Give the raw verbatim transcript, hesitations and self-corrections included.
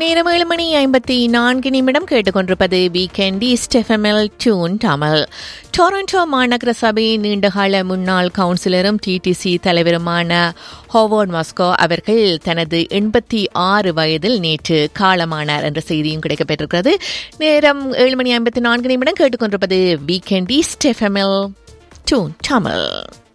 நேரம் ஏழு மணி ஐம்பத்தி நான்கு நிமிடம் கேட்டுக்கொண்டிருப்பது weekend east எஃப்எம்எல் tune Tamil. Toronto மாநகர சபை நீண்டகால முன்னாள் கவுன்சிலரும் டிடிசி தலைவருமான ஹோவர்ட் மாஸ்கோ அவர்கள் தனது எண்பத்தி ஆறு வயதில் நேற்று காலமானார் என்ற செய்தியும் கிடைக்கப்பெற்றிருக்கிறது. நேரம் ஏழு மணி ஐம்பத்தி நான்கு நிமிடம் கேட்டுக்கொண்டிருப்பது வீக்கெண்ட் ஈஸ்ட் எஃப்எம்எல் டியூன் தமிழ்.